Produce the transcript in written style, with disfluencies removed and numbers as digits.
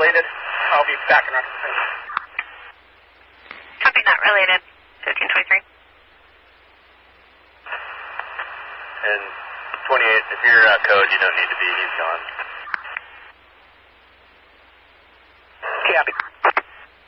related. I'll be back in our... Copy, not related. 1523. And 28, if you're code, you don't need to be. He's gone. Copy.